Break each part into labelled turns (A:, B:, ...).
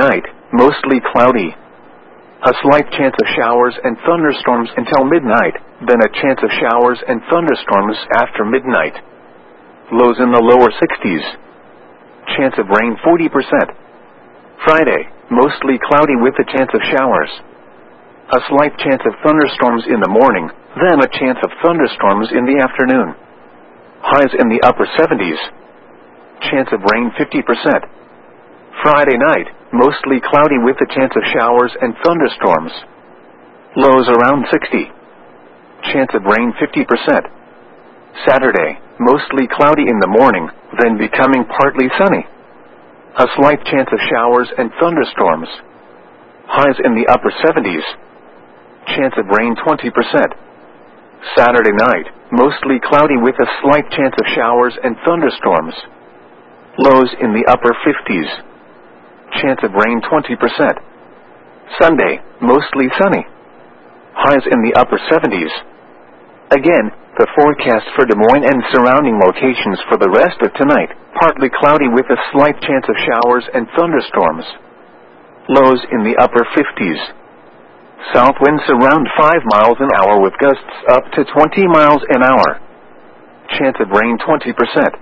A: night, mostly cloudy. A slight chance of showers and thunderstorms until midnight, then a chance of showers and thunderstorms after midnight. Lows in the lower 60s. Chance of rain 40%. Friday, mostly cloudy with a chance of showers. A slight chance of thunderstorms in the morning, then a chance of thunderstorms in the afternoon. Highs in the upper 70s. Chance of rain 50%. Friday night, mostly cloudy with a chance of showers and thunderstorms. Lows around 60. Chance of rain 50%. Saturday, mostly cloudy in the morning, then becoming partly sunny. A slight chance of showers and thunderstorms. Highs in the upper 70s. Chance of rain 20%. Saturday night, mostly cloudy with a slight chance of showers and thunderstorms. Lows in the upper 50s. Chance of rain 20%. Sunday, mostly sunny. Highs in the upper 70s. Again, the forecast for Des Moines and surrounding locations for the rest of tonight, partly cloudy with a slight chance of showers and thunderstorms. Lows in the upper 50s. South winds around 5 miles an hour with gusts up to 20 miles an hour. Chance of rain 20%.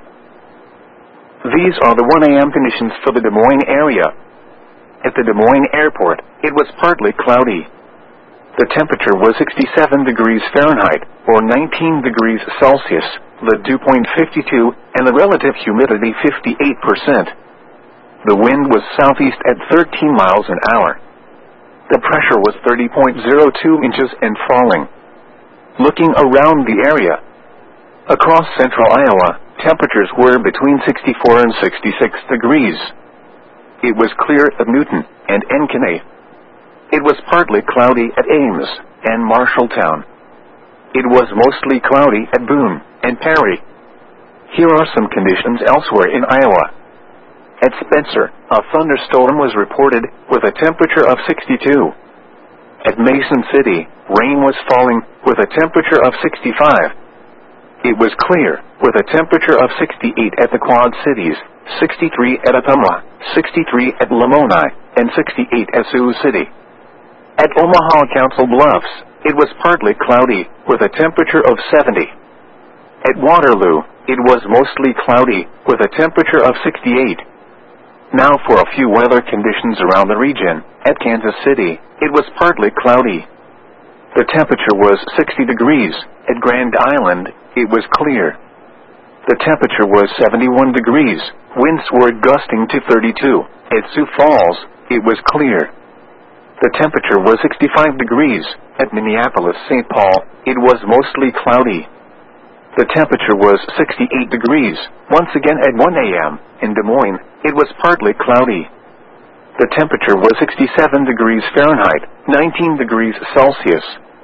A: These are the 1 a.m. conditions for the Des Moines area. At the Des Moines airport, it was partly cloudy. The temperature was 67 degrees Fahrenheit, or 19 degrees Celsius, the dew point 52, and the relative humidity 58%. The wind was southeast at 13 miles an hour. The pressure was 30.02 inches and falling. Looking around the area, across central Iowa, temperatures were between 64 and 66 degrees. It was clear at Newton and Encanay. It was partly cloudy at Ames and Marshalltown. It was mostly cloudy at Boone and Perry. Here are some conditions elsewhere in Iowa. At Spencer, a thunderstorm was reported with a temperature of 62. At Mason City, rain was falling with a temperature of 65. It was clear, with a temperature of 68 at the Quad Cities, 63 at Ottumwa, 63 at Lamoni, and 68 at Sioux City. At Omaha Council Bluffs, it was partly cloudy, with a temperature of 70. At Waterloo, it was mostly cloudy, with a temperature of 68. Now for a few weather conditions around the region. At Kansas City, it was partly cloudy. The temperature was 60 degrees. At Grand Island, it was clear. The temperature was 71 degrees. Winds were gusting to 32. At Sioux Falls, it was clear. The temperature was 65 degrees. At Minneapolis-St. Paul, it was mostly cloudy. The temperature was 68 degrees. Once again at 1 a.m. in Des Moines, it was partly cloudy. The temperature was 67 degrees Fahrenheit, 19 degrees Celsius.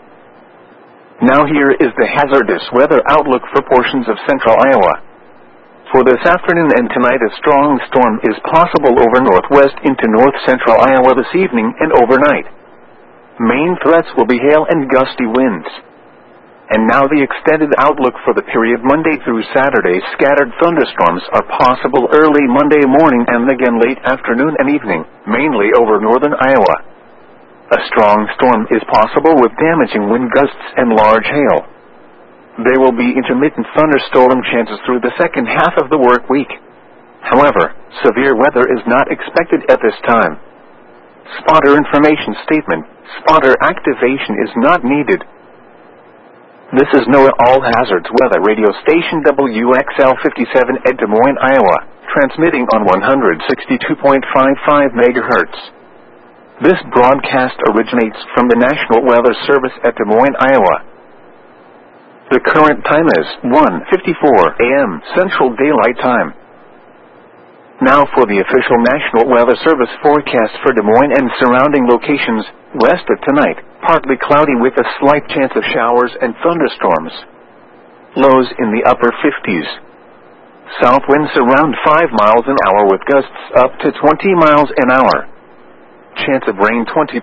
A: Now here is the hazardous weather outlook for portions of central Iowa. For this afternoon and tonight, a strong storm is possible over northwest into north-central Iowa this evening and overnight. Main threats will be hail and gusty winds. And now the extended outlook for the period Monday through Saturday. Scattered thunderstorms are possible early Monday morning and again late afternoon and evening, mainly over northern Iowa. A strong storm is possible with damaging wind gusts and large hail. There will be intermittent thunderstorm chances through the second half of the work week. However, severe weather is not expected at this time. Spotter information statement. Spotter activation is not needed. This is NOAA All Hazards Weather Radio Station WXL 57 at Des Moines, Iowa, transmitting on 162.55 MHz. This broadcast originates from the National Weather Service at Des Moines, Iowa. The current time is 1:54 a.m. Central Daylight Time. Now for the official National Weather Service forecast for Des Moines and surrounding locations. West of tonight, partly cloudy with a slight chance of showers and thunderstorms. Lows in the upper 50s. South winds around 5 miles an hour with gusts up to 20 miles an hour. Chance of rain 20%.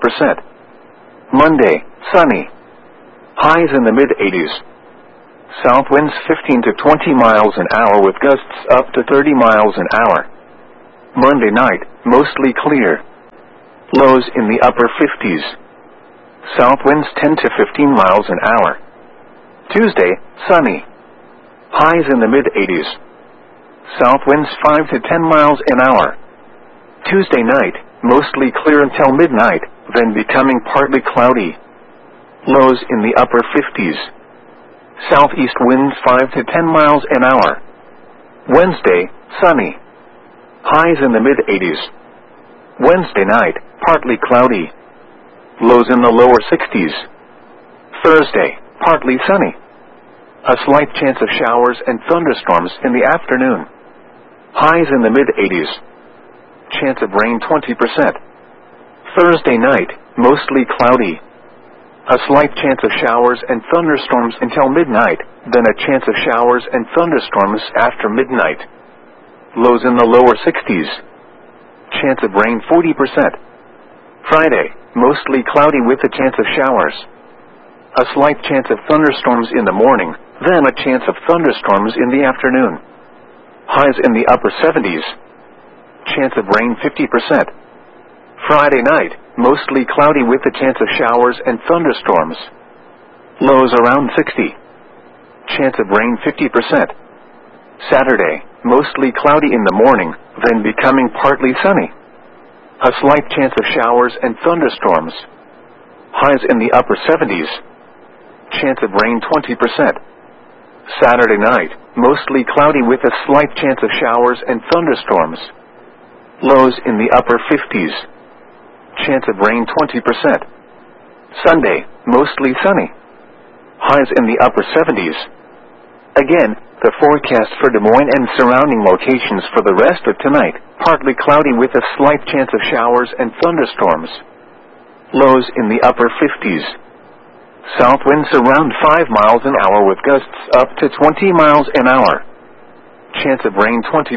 A: Monday, sunny. Highs in the mid-80s. South winds 15 to 20 miles an hour with gusts up to 30 miles an hour. Monday night, mostly clear. Lows in the upper 50s. South winds 10 to 15 miles an hour. Tuesday, sunny. Highs in the mid-80s. South winds 5 to 10 miles an hour. Tuesday night, mostly clear until midnight, then becoming partly cloudy. Lows in the upper 50s. Southeast winds 5 to 10 miles an hour. Wednesday, sunny. Highs in the mid-80s. Wednesday night, partly cloudy. Lows in the lower 60s. Thursday, partly sunny. A slight chance of showers and thunderstorms in the afternoon. Highs in the mid-80s. Chance of rain 20%. Thursday night, mostly cloudy. A slight chance of showers and thunderstorms until midnight, then a chance of showers and thunderstorms after midnight. Lows in the lower 60s. Chance of rain 40%. Friday, mostly cloudy with a chance of showers. A slight chance of thunderstorms in the morning, then a chance of thunderstorms in the afternoon. Highs in the upper 70s. Chance of rain 50%. Friday night, mostly cloudy with a chance of showers and thunderstorms. Lows around 60. Chance of rain 50%. Saturday, mostly cloudy in the morning, then becoming partly sunny. A slight chance of showers and thunderstorms. Highs in the upper 70s. Chance of rain 20%. Saturday night, mostly cloudy with a slight chance of showers and thunderstorms. Lows in the upper 50s. Chance of rain 20%. Sunday, mostly sunny. Highs in the upper 70s. Again, the forecast for Des Moines and surrounding locations for the rest of tonight, partly cloudy with a slight chance of showers and thunderstorms. Lows in the upper 50s. South winds around 5 miles an hour with gusts up to 20 miles an hour. Chance of rain 20%.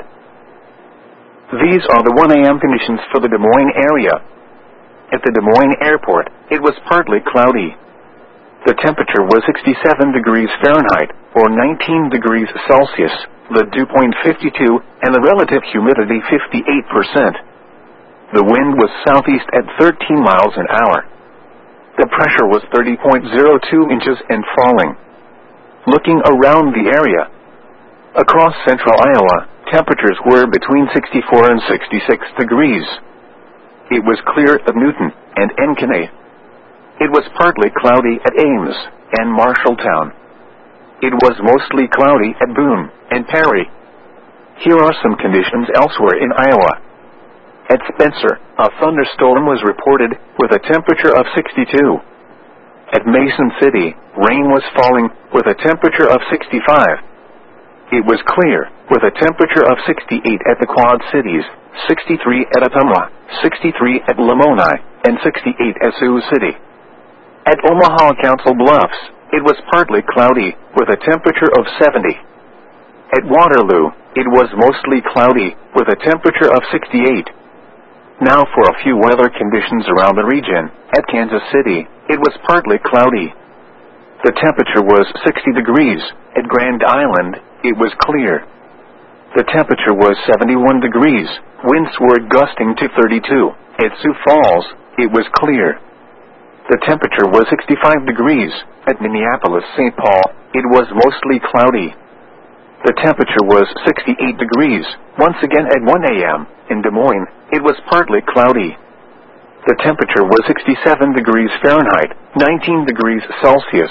A: These are the 1 a.m. conditions for the Des Moines area. At the Des Moines airport, it was partly cloudy. The temperature was 67 degrees Fahrenheit, or 19 degrees Celsius, the dew point 52, and the relative humidity 58%. The wind was southeast at 13 miles an hour. The pressure was 30.02 inches and falling. Looking around the area, across central Iowa, temperatures were between 64 and 66 degrees. It was clear at Newton and Encanay. It was partly cloudy at Ames and Marshalltown. It was mostly cloudy at Boone and Perry. Here are some conditions elsewhere in Iowa. At Spencer, a thunderstorm was reported with a temperature of 62. At Mason City, rain was falling with a temperature of 65. It was clear with a temperature of 68 at the Quad Cities, 63 at Ottumwa, 63 at Lamoni, and 68 at Sioux City. At Omaha Council Bluffs, it was partly cloudy with a temperature of 70. At Waterloo, it was mostly cloudy with a temperature of 68. Now for a few weather conditions around the region. At Kansas City, it was partly cloudy. The temperature was 60 degrees. At Grand Island, it was clear. The temperature was 71 degrees. Winds were gusting to 32. At Sioux Falls, it was clear. The temperature was 65 degrees. At Minneapolis-St. Paul, it was mostly cloudy. The temperature was 68 degrees. Once again at 1 a.m. in Des Moines, it was partly cloudy. The temperature was 67 degrees Fahrenheit, 19 degrees Celsius.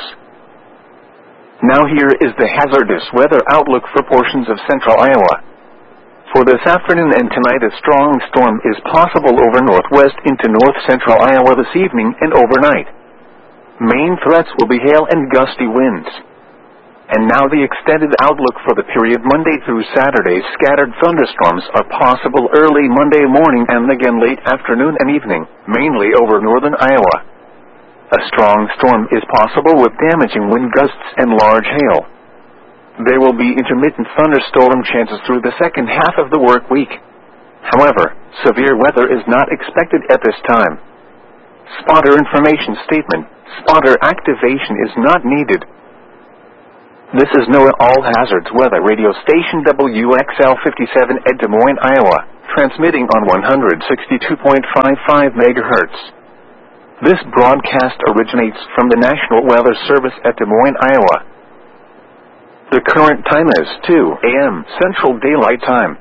A: Now here is the hazardous weather outlook for portions of central Iowa. For this afternoon and tonight, a strong storm is possible over northwest into north-central Iowa this evening and overnight. Main threats will be hail and gusty winds. And now the extended outlook for the period Monday through Saturday. Scattered thunderstorms are possible early Monday morning and again late afternoon and evening, mainly over northern Iowa. A strong storm is possible with damaging wind gusts and large hail. There will be intermittent thunderstorm chances through the second half of the work week. However, severe weather is not expected at this time. Spotter information statement. Spotter activation is not needed. This is NOAA All Hazards Weather Radio Station WXL 57 at Des Moines, Iowa. transmitting on 162.55 MHz. This broadcast originates from the National Weather Service at Des Moines, Iowa. The current time is 2 a.m. Central Daylight Time.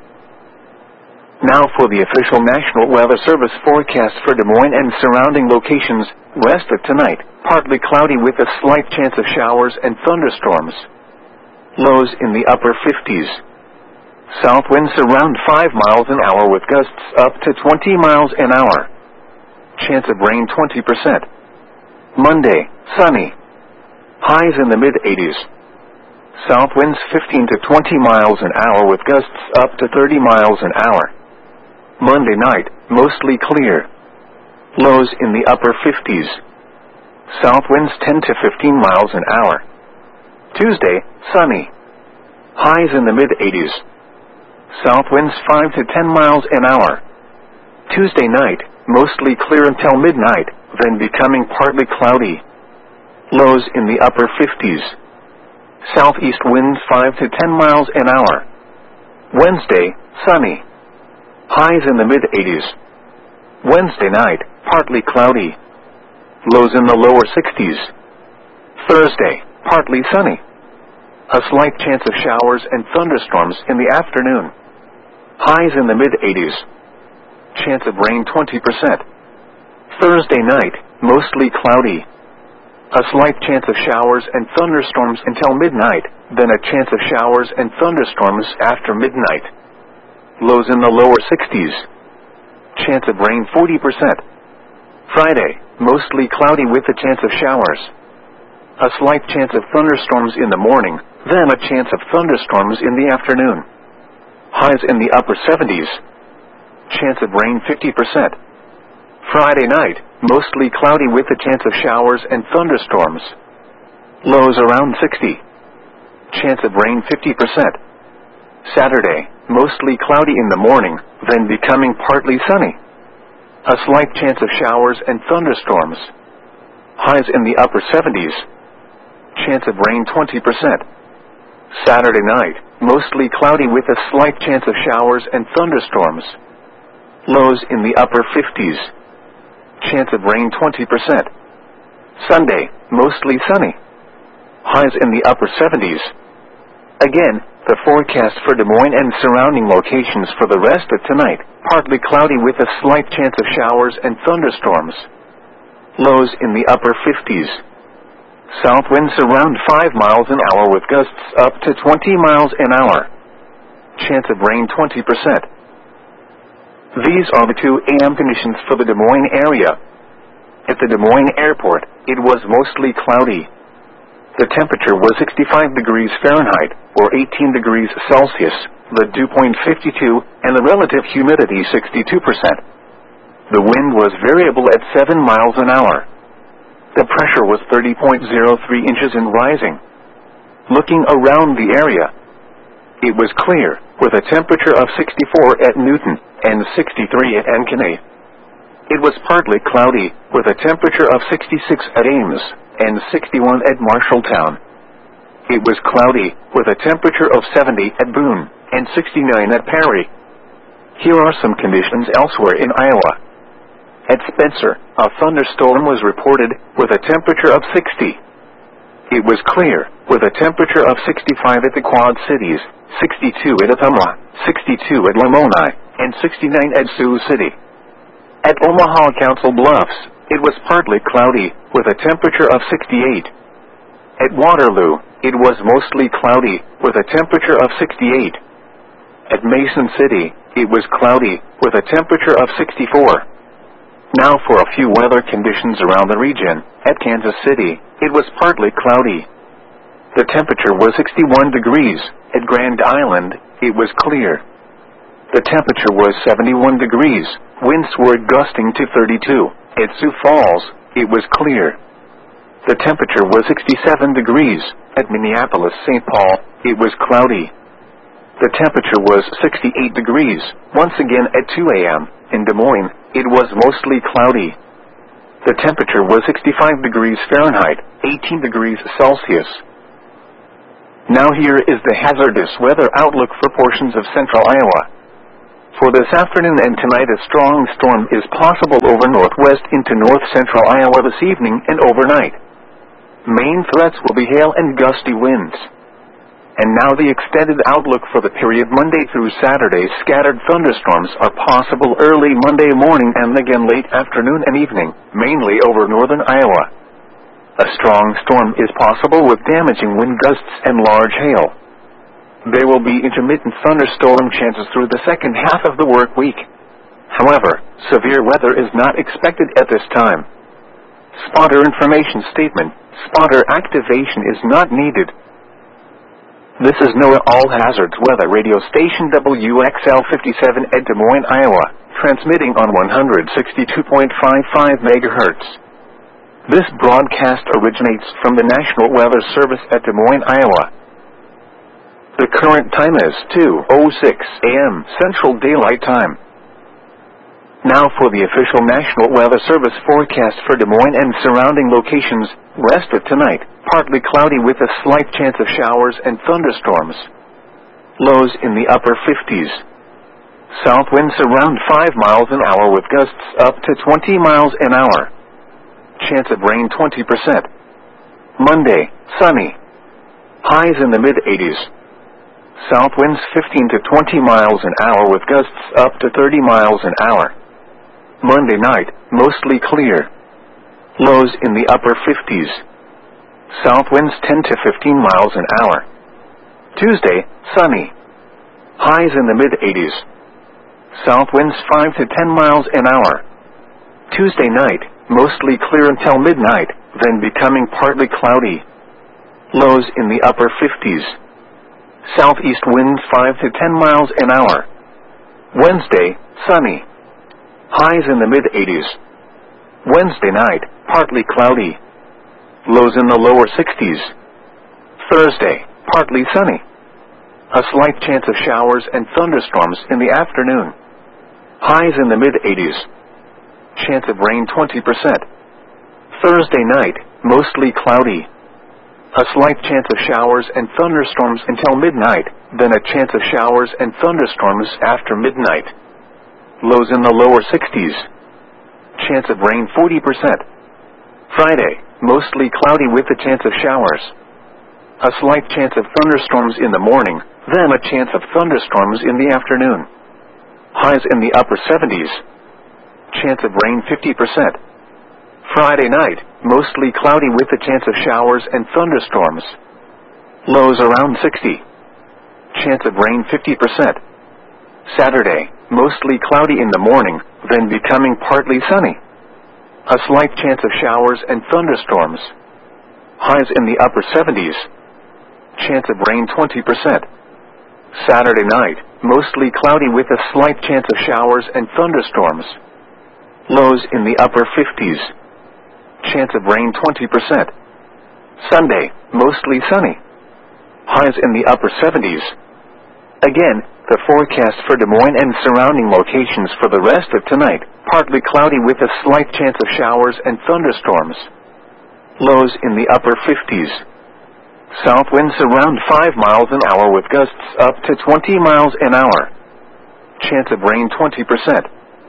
A: Now for the official National Weather Service forecast for Des Moines and surrounding locations. Rest of tonight, partly cloudy with a slight chance of showers and thunderstorms. Lows in the upper 50s. South winds around 5 miles an hour with gusts up to 20 miles an hour. Chance of rain 20%. Monday, sunny. Highs in the mid-80s. South winds 15 to 20 miles an hour with gusts up to 30 miles an hour. Monday night, mostly clear. Lows in the upper 50s. South winds 10 to 15 miles an hour. Tuesday, sunny. Highs in the mid-80s. South winds 5 to 10 miles an hour. Tuesday night, mostly clear until midnight, then becoming partly cloudy. Lows in the upper 50s. Southeast winds 5 to 10 miles an hour. Wednesday, sunny. Highs in the mid-80s. Wednesday night, partly cloudy. Lows in the lower 60s. Thursday, partly sunny. A slight chance of showers and thunderstorms in the afternoon. Highs in the mid-80s. Chance of rain 20%. Thursday night, mostly cloudy. A slight chance of showers and thunderstorms until midnight, then a chance of showers and thunderstorms after midnight. Lows in the lower 60s. Chance of rain 40%. Friday, mostly cloudy with a chance of showers. A slight chance of thunderstorms in the morning, then a chance of thunderstorms in the afternoon. Highs in the upper 70s. Chance of rain 50%. Friday night, mostly cloudy with a chance of showers and thunderstorms. Lows around 60. Chance of rain 50%. Saturday, mostly cloudy in the morning, then becoming partly sunny. A slight chance of showers and thunderstorms. Highs in the upper 70s. Chance of rain 20%. Saturday night, mostly cloudy with a slight chance of showers and thunderstorms. Lows in the upper 50s. Chance of rain 20%. Sunday, mostly sunny. Highs in the upper 70s. Again, the forecast for Des Moines and surrounding locations for the rest of tonight, partly cloudy with a slight chance of showers and thunderstorms. Lows in the upper 50s. South winds around 5 miles an hour with gusts up to 20 miles an hour. Chance of rain 20%. These are the 2 a.m. conditions for the Des Moines area. At the Des Moines airport, it was mostly cloudy. The temperature was 65 degrees Fahrenheit, or 18 degrees Celsius, the dew point 52, and the relative humidity 62%. The wind was variable at 7 miles an hour. The pressure was 30.03 inches and rising. Looking around the area, it was clear, with a temperature of 64 at Newton and 63 at Ankeny. It was partly cloudy, with a temperature of 66 at Ames and 61 at Marshalltown. It was cloudy, with a temperature of 70 at Boone and 69 at Perry. Here are some conditions elsewhere in Iowa. At Spencer, a thunderstorm was reported, with a temperature of 60. It was clear, with a temperature of 65 at the Quad Cities, 62 at Ottumwa, 62 at Lamoni, and 69 at Sioux City. At Omaha Council Bluffs, it was partly cloudy, with a temperature of 68. At Waterloo, it was mostly cloudy, with a temperature of 68. At Mason City, it was cloudy, with a temperature of 64. Now for a few weather conditions around the region. At Kansas City, it was partly cloudy. The temperature was 61 degrees. At Grand Island, it was clear. The temperature was 71 degrees. Winds were gusting to 32. At Sioux Falls, it was clear. The temperature was 67 degrees. At Minneapolis-St. Paul, it was cloudy. The temperature was 68 degrees. Once again at 2 a.m. in Des Moines, it was mostly cloudy. The temperature was 65 degrees Fahrenheit, 18 degrees Celsius. Now here is the hazardous weather outlook for portions of central Iowa. For this afternoon and tonight, a strong storm is possible over northwest into north-central Iowa this evening and overnight. Main threats will be hail and gusty winds. And now the extended outlook for the period Monday through Saturday. Scattered thunderstorms are possible early Monday morning and again late afternoon and evening, mainly over northern Iowa. A strong storm is possible with damaging wind gusts and large hail. There will be intermittent thunderstorm chances through the second half of the work week. However, severe weather is not expected at this time. Spotter information statement: spotter activation is not needed. This is NOAA All Hazards Weather Radio Station WXL 57 at Des Moines, Iowa, transmitting on 162.55 MHz. This broadcast originates from the National Weather Service at Des Moines, Iowa. The current time is 2:06 a.m. Central Daylight Time. Now for the official National Weather Service forecast for Des Moines and surrounding locations. Rest of tonight, partly cloudy with a slight chance of showers and thunderstorms. Lows in the upper 50s. South winds around 5 miles an hour with gusts up to 20 miles an hour. Chance of rain 20%. Monday, sunny. Highs in the mid-80s. South winds 15 to 20 miles an hour with gusts up to 30 miles an hour. Monday night, mostly clear. Lows in the upper 50s. South winds 10 to 15 miles an hour. Tuesday, sunny. Highs in the mid-80s. South winds 5 to 10 miles an hour. Tuesday night, mostly clear until midnight, then becoming partly cloudy. Lows in the upper 50s. Southeast winds 5 to 10 miles an hour. Wednesday, sunny. Highs in the mid-80s. Wednesday night, partly cloudy. Lows in the lower 60s. Thursday, partly sunny. A slight chance of showers and thunderstorms in the afternoon. Highs in the mid-80s. Chance of rain 20%. Thursday night, mostly cloudy. A slight chance of showers and thunderstorms until midnight, then a chance of showers and thunderstorms after midnight. Lows in the lower 60s. Chance of rain 40%. Friday, mostly cloudy with a chance of showers. A slight chance of thunderstorms in the morning, then a chance of thunderstorms in the afternoon. Highs in the upper 70s. Chance of rain 50%. Friday night, mostly cloudy with a chance of showers and thunderstorms. Lows around 60. Chance of rain 50%. Saturday, mostly cloudy in the morning, then becoming partly sunny. A slight chance of showers and thunderstorms. Highs in the upper 70s. Chance of rain 20%. Saturday night, mostly cloudy with a slight chance of showers and thunderstorms. Lows in the upper 50s. Chance of rain 20%. Sunday, mostly sunny. Highs in the upper 70s. Again, the forecast for Des Moines and surrounding locations for the rest of tonight, partly cloudy with a slight chance of showers and thunderstorms. Lows in the upper 50s. South winds around 5 miles an hour with gusts up to 20 miles an hour. Chance of rain 20%.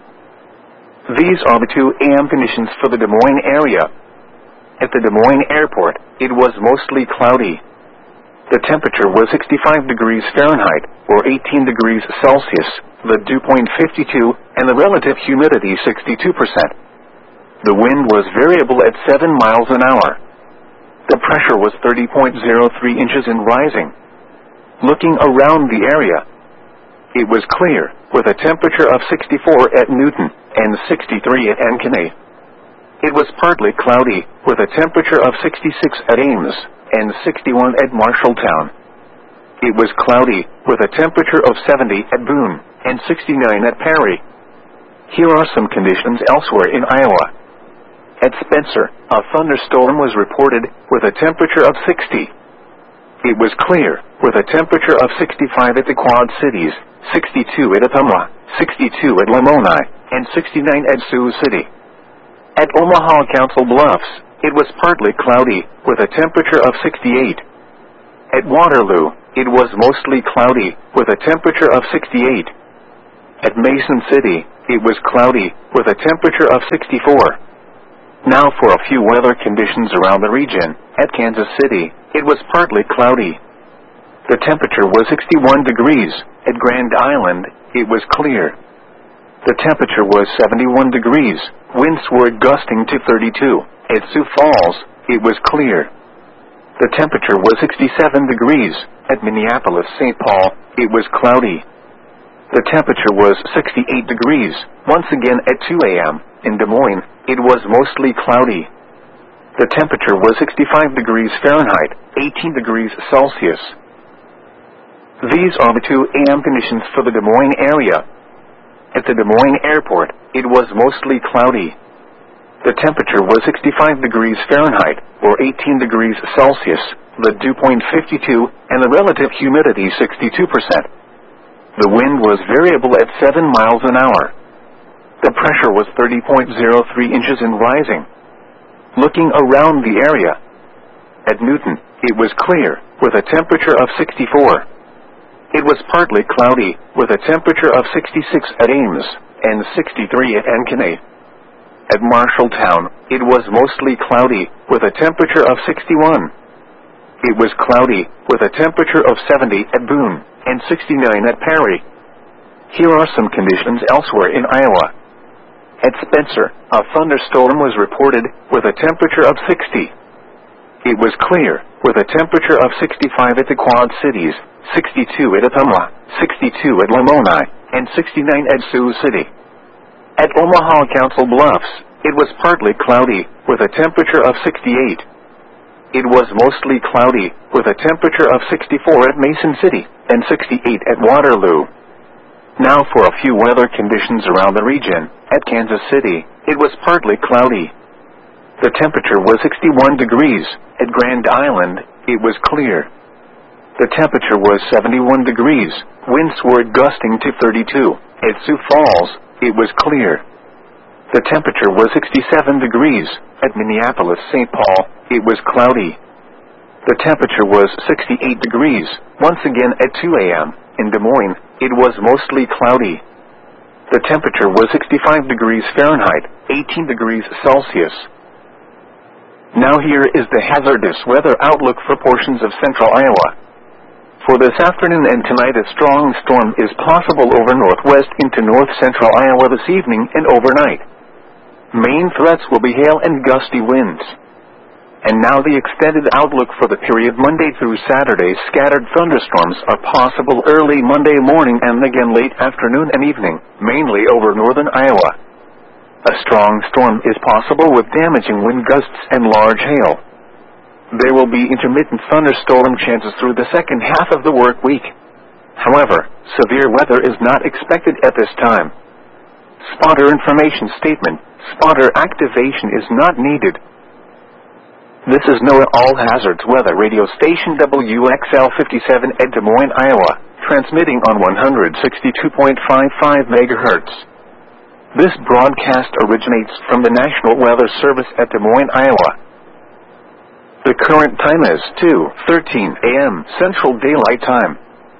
A: These are the 2 a.m. conditions for the Des Moines area. At the Des Moines airport, it was mostly cloudy. The temperature was 65 degrees Fahrenheit, or 18 degrees Celsius, the dew point 52, and the relative humidity 62%. The wind was variable at 7 miles an hour. The pressure was 30.03 inches and rising. Looking around the area, it was clear, with a temperature of 64 at Newton and 63 at Ankeny. It was partly cloudy, with a temperature of 66 at Ames and 61 at Marshalltown. It was cloudy, with a temperature of 70 at Boone and 69 at Perry. Here are some conditions elsewhere in Iowa. At Spencer, a thunderstorm was reported, with a temperature of 60. It was clear, with a temperature of 65 at the Quad Cities, 62 at Ottumwa, 62 at Lamoni, and 69 at Sioux City. At Omaha Council Bluffs, it was partly cloudy, with a temperature of 68. At Waterloo, it was mostly cloudy, with a temperature of 68. At Mason City, it was cloudy, with a temperature of 64. Now for a few weather conditions around the region. At Kansas City, it was partly cloudy. The temperature was 61 degrees. At Grand Island, it was clear. The temperature was 71 degrees. Winds were gusting to 32. At Sioux Falls, it was clear. The temperature was 67 degrees. At Minneapolis-St. Paul, it was cloudy. The temperature was 68 degrees. Once again at 2 a.m. in Des Moines, it was mostly cloudy. The temperature was 65 degrees Fahrenheit, 18 degrees Celsius. These are the 2 a.m. conditions for the Des Moines area. At the Des Moines Airport, it was mostly cloudy. The temperature was 65 degrees Fahrenheit, or 18 degrees Celsius, the dew point 52, and the relative humidity 62%. The wind was variable at 7 miles an hour. The pressure was 30.03 inches and rising. Looking around the area. At Newton, it was clear, with a temperature of 64. It was partly cloudy, with a temperature of 66 at Ames, and 63 at Ankeny. At Marshalltown, it was mostly cloudy, with a temperature of 61. It was cloudy, with a temperature of 70 at Boone, and 69 at Perry. Here are some conditions elsewhere in Iowa. At Spencer, a thunderstorm was reported, with a temperature of 60. It was clear, with a temperature of 65 at the Quad Cities, 62 at Ottumwa, 62 at Lamoni, and 69 at Sioux City. At Omaha Council Bluffs, it was partly cloudy, with a temperature of 68. It was mostly cloudy, with a temperature of 64 at Mason City, and 68 at Waterloo. Now for a few weather conditions around the region. At Kansas City, it was partly cloudy. The temperature was 61 degrees. At Grand Island, it was clear. The temperature was 71 degrees. Winds were gusting to 32. At Sioux Falls, it was clear. The temperature was 67 degrees. At Minneapolis-St. Paul, it was cloudy. The temperature was 68 degrees. Once again at 2 a.m. in Des Moines, it was mostly cloudy. The temperature was 65 degrees Fahrenheit, 18 degrees Celsius. Now here is the hazardous weather outlook for portions of central Iowa. For this afternoon and tonight, a strong storm is possible over northwest into north-central Iowa this evening and overnight. Main threats will be hail and gusty winds. And now the extended outlook for the period Monday through Saturday. Scattered thunderstorms are possible early Monday morning and again late afternoon and evening, mainly over northern Iowa. A strong storm is possible with damaging wind gusts and large hail. There will be intermittent thunderstorm chances through the second half of the work week. However, severe weather is not expected at this time. Spotter information statement. Spotter activation is not needed. This is NOAA All Hazards Weather Radio Station WXL 57 at Des Moines, Iowa, transmitting on 162.55 MHz. This broadcast originates from the National Weather Service at Des Moines, Iowa. The current time is 2:13 a.m. Central Daylight Time.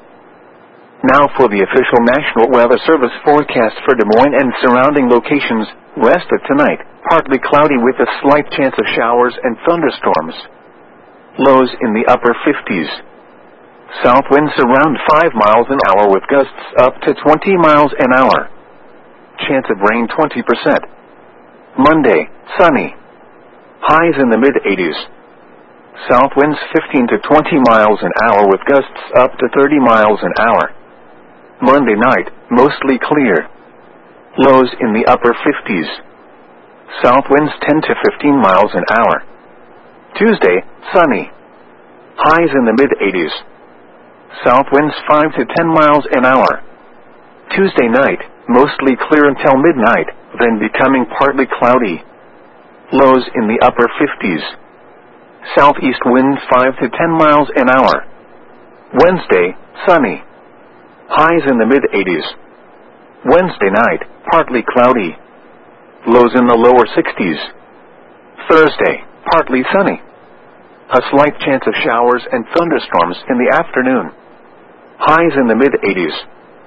A: Now for the official National Weather Service forecast for Des Moines and surrounding locations. West of tonight, partly cloudy with a slight chance of showers and thunderstorms. Lows in the upper 50s. South winds around 5 miles an hour with gusts up to 20 miles an hour. Chance of rain 20%. Monday, sunny. Highs in the mid-80s. South winds 15 to 20 miles an hour with gusts up to 30 miles an hour. Monday night, mostly clear. Lows in the upper 50s. South winds 10 to 15 miles an hour. Tuesday, sunny. Highs in the mid-80s. South winds 5 to 10 miles an hour. Tuesday night, mostly clear until midnight, then becoming partly cloudy. Lows in the upper 50s. Southeast winds 5 to 10 miles an hour. Wednesday, sunny. Highs in the mid-80s. Wednesday night, partly cloudy. Lows in the lower 60s. Thursday, partly sunny. A slight chance of showers and thunderstorms in the afternoon. Highs in the mid-80s.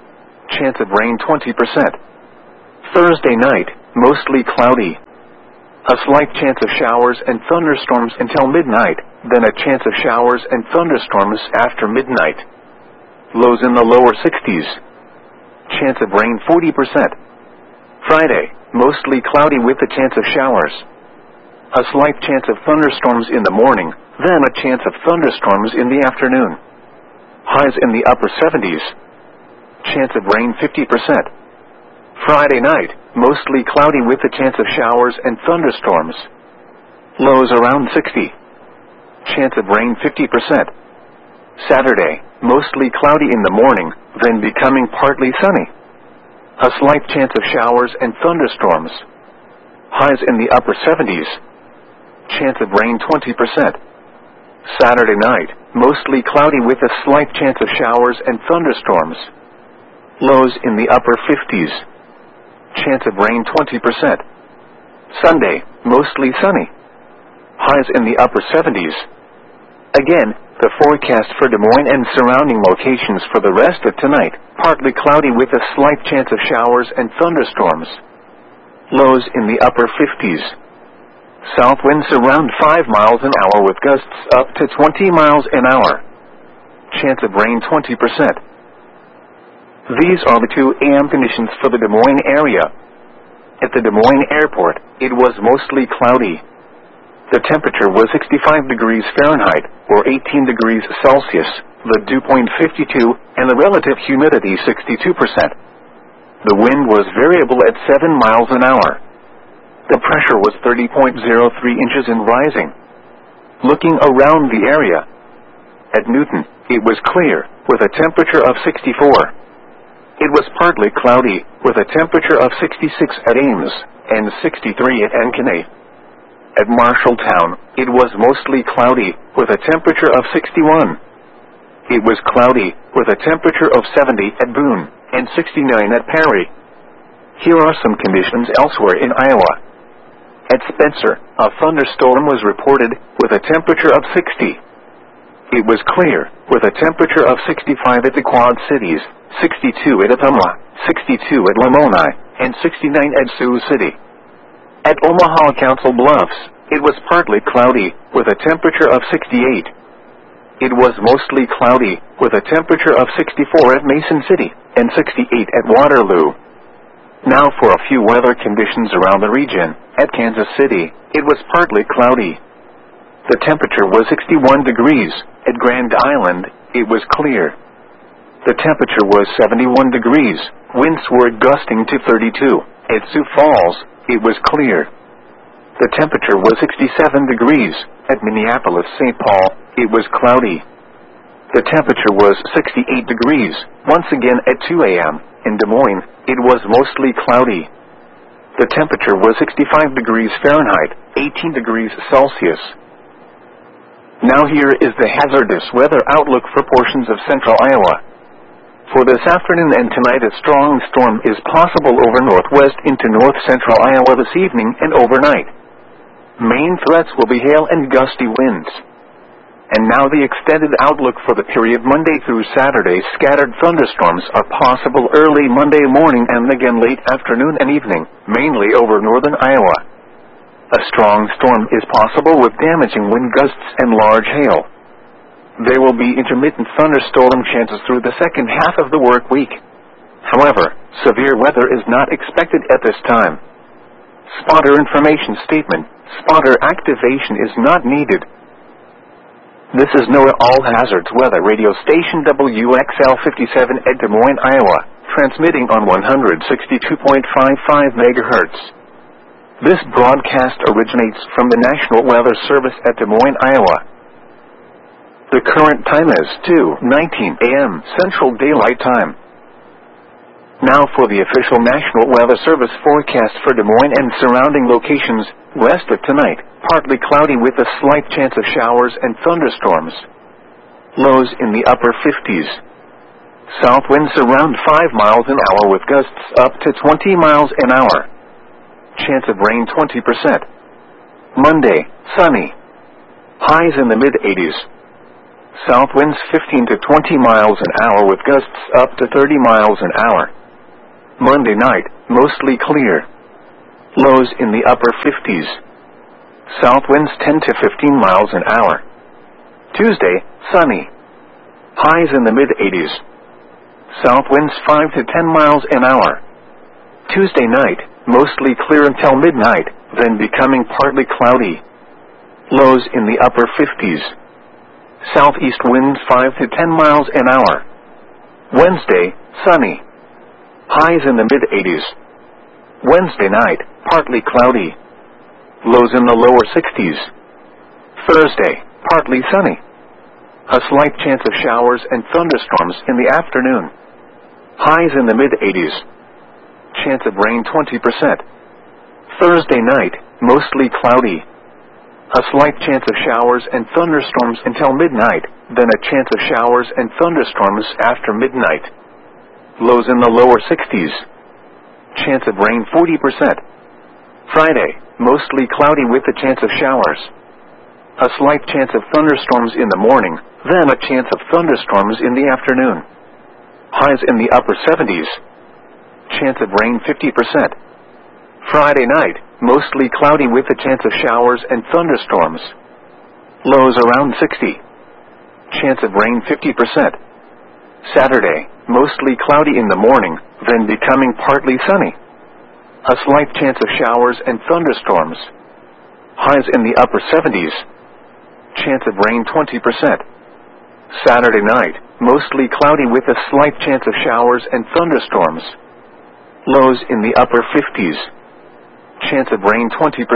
A: Chance of rain 20%. Thursday night, mostly cloudy. A slight chance of showers and thunderstorms until midnight, then a chance of showers and thunderstorms after midnight. Lows in the lower 60s. Chance of rain 40%. Friday, mostly cloudy with a chance of showers. A slight chance of thunderstorms in the morning, then a chance of thunderstorms in the afternoon. Highs in the upper 70s. Chance of rain 50%. Friday night, mostly cloudy with a chance of showers and thunderstorms. Lows around 60. Chance of rain 50%. Saturday, mostly cloudy in the morning, then becoming partly sunny. A slight chance of showers and thunderstorms. Highs in the upper 70s. Chance of rain 20%. Saturday night, mostly cloudy with a slight chance of showers and thunderstorms. Lows in the upper 50s. Chance of rain 20%. Sunday, mostly sunny. Highs in the upper 70s. Again, the forecast for Des Moines and surrounding locations for the rest of tonight, partly cloudy with a slight chance of showers and thunderstorms. Lows in the upper 50s. South winds around 5 miles an hour with gusts up to 20 miles an hour. Chance of rain 20%. These are the 2 a.m. conditions for the Des Moines area. At the Des Moines airport, it was mostly cloudy. The temperature was 65 degrees Fahrenheit, or 18 degrees Celsius, the dew point 52, and the relative humidity 62%. The wind was variable at 7 miles an hour. The pressure was 30.03 inches and rising. Looking around the area, at Newton, it was clear, with a temperature of 64. It was partly cloudy, with a temperature of 66 at Ames, and 63 at Ankeny. At Marshalltown, it was mostly cloudy, with a temperature of 61. It was cloudy, with a temperature of 70 at Boone, and 69 at Perry. Here are some conditions elsewhere in Iowa. At Spencer, a thunderstorm was reported, with a temperature of 60. It was clear, with a temperature of 65 at the Quad Cities, 62 at Ottumwa, 62 at Lamoni, and 69 at Sioux City. At Omaha Council Bluffs, it was partly cloudy, with a temperature of 68. It was mostly cloudy, with a temperature of 64 at Mason City, and 68 at Waterloo. Now for a few weather conditions around the region. At Kansas City, it was partly cloudy. The temperature was 61 degrees. At Grand Island, it was clear. The temperature was 71 degrees. Winds were gusting to 32. At Sioux Falls, it was clear. The temperature was 67 degrees. At Minneapolis-St. Paul, it was cloudy. The temperature was 68 degrees. Once again at 2 a.m. in Des Moines, it was mostly cloudy. The temperature was 65 degrees Fahrenheit, 18 degrees Celsius. Now here is the hazardous weather outlook for portions of central Iowa. For this afternoon and tonight, a strong storm is possible over northwest into north-central Iowa this evening and overnight. Main threats will be hail and gusty winds. And now the extended outlook for the period Monday through Saturday. Scattered thunderstorms are possible early Monday morning and again late afternoon and evening, mainly over northern Iowa. A strong storm is possible with damaging wind gusts and large hail. There will be intermittent thunderstorm chances through the second half of the work week. However, severe weather is not expected at this time. Spotter information statement. Spotter activation is not needed. This is NOAA All Hazards Weather Radio Station WXL 57 at Des Moines, Iowa, transmitting on 162.55 MHz. This broadcast originates from the National Weather Service at Des Moines, Iowa. The current time is 2:19 a.m. Central Daylight Time. Now for the official National Weather Service forecast for Des Moines and surrounding locations. Rest of tonight, partly cloudy with a slight chance of showers and thunderstorms. Lows in the upper 50s. South winds around 5 miles an hour with gusts up to 20 miles an hour. Chance of rain 20%. Monday, sunny. Highs in the mid-80s. South winds 15 to 20 miles an hour with gusts up to 30 miles an hour. Monday night, mostly clear. Lows in the upper 50s. South winds 10 to 15 miles an hour. Tuesday, sunny. Highs in the mid-80s. South winds 5 to 10 miles an hour. Tuesday night, mostly clear until midnight, then becoming partly cloudy. Lows in the upper 50s. Southeast winds 5 to 10 miles an hour. Wednesday, sunny. Highs in the mid-80s. Wednesday night, partly cloudy. Lows in the lower 60s. Thursday, partly sunny. A slight chance of showers and thunderstorms in the afternoon. Highs in the mid-80s. Chance of rain 20%. Thursday night, mostly cloudy. A slight chance of showers and thunderstorms until midnight, then a chance of showers and thunderstorms after midnight. Lows in the lower 60s. Chance of rain 40%. Friday, mostly cloudy with a chance of showers. A slight chance of thunderstorms in the morning, then a chance of thunderstorms in the afternoon. Highs in the upper 70s. Chance of rain 50%. Friday night, mostly cloudy with a chance of showers and thunderstorms. Lows around 60. Chance of rain 50%. Saturday, mostly cloudy in the morning, then becoming partly sunny. A slight chance of showers and thunderstorms. Highs in the upper 70s. Chance of rain 20%. Saturday night, mostly cloudy with a slight chance of showers and thunderstorms. Lows in the upper 50s. Chance of rain 20%.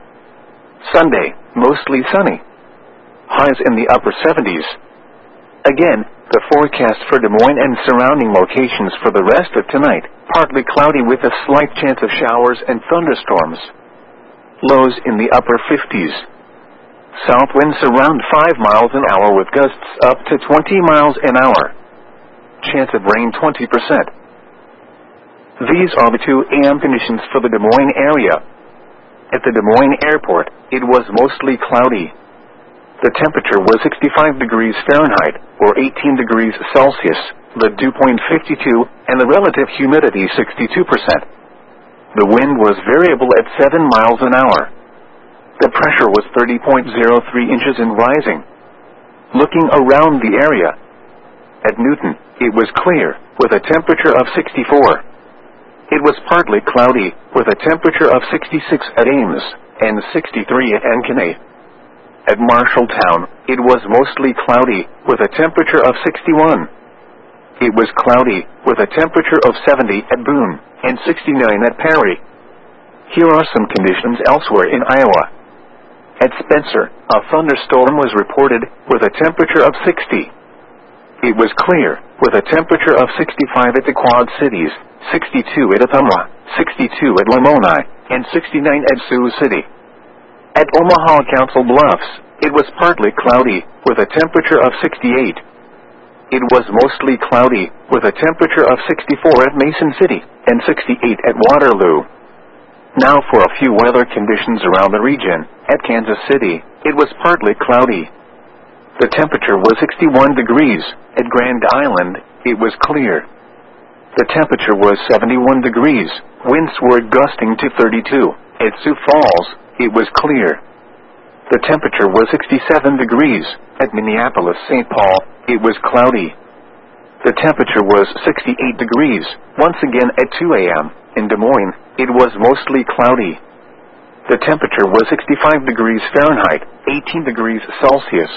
A: Sunday, mostly sunny. Highs in the upper 70s. Again, the forecast for Des Moines and surrounding locations for the rest of tonight, partly cloudy with a slight chance of showers and thunderstorms. Lows in the upper 50s. South winds around 5 miles an hour with gusts up to 20 miles an hour. Chance of rain 20%. These are the 2 a.m. conditions for the Des Moines area. At the Des Moines airport, it was mostly cloudy. The temperature was 65 degrees Fahrenheit, or 18 degrees Celsius, the dew point 52, and the relative humidity 62%. The wind was variable at 7 miles an hour. The pressure was 30.03 inches and rising. Looking around the area, at Newton, it was clear, with a temperature of 64. It was partly cloudy, with a temperature of 66 at Ames, and 63 at Ankeny. At Marshalltown, it was mostly cloudy, with a temperature of 61. It was cloudy, with a temperature of 70 at Boone, and 69 at Perry. Here are some conditions elsewhere in Iowa. At Spencer, a thunderstorm was reported, with a temperature of 60. It was clear, with a temperature of 65 at the Quad Cities, 62 at Ottumwa, 62 at Lamoni, and 69 at Sioux City. At Omaha Council Bluffs, it was partly cloudy, with a temperature of 68. It was mostly cloudy, with a temperature of 64 at Mason City, and 68 at Waterloo. Now for a few weather conditions around the region. At Kansas City, it was partly cloudy. The temperature was 61 degrees. At Grand Island, it was clear. The temperature was 71 degrees. Winds were gusting to 32. At Sioux Falls, it was clear. The temperature was 67 degrees. At Minneapolis-St. Paul, it was cloudy. The temperature was 68 degrees. Once again at 2 a.m. in Des Moines, it was mostly cloudy. The temperature was 65 degrees Fahrenheit, 18 degrees Celsius.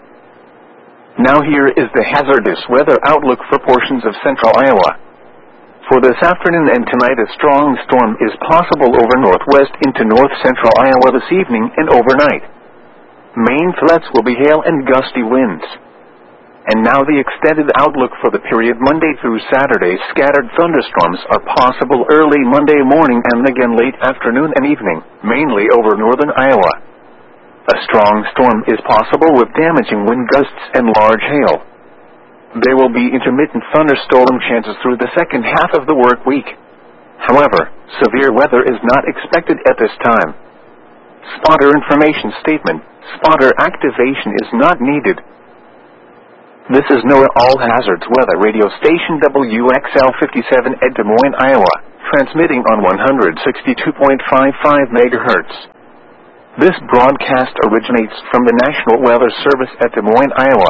A: Now here is the hazardous weather outlook for portions of central Iowa. For this afternoon and tonight, a strong storm is possible over northwest into north-central Iowa this evening and overnight. Main threats will be hail and gusty winds. And now the extended outlook for the period Monday through Saturday. Scattered thunderstorms are possible early Monday morning and again late afternoon and evening, mainly over northern Iowa. A strong storm is possible with damaging wind gusts and large hail. There will be intermittent thunderstorm chances through the second half of the work week. However, severe weather is not expected at this time. Spotter information statement: spotter activation is not needed. This is NOAA All Hazards Weather Radio Station WXL-57 at Des Moines, Iowa, transmitting on 162.55 MHz. This broadcast originates from the National Weather Service at Des Moines, Iowa.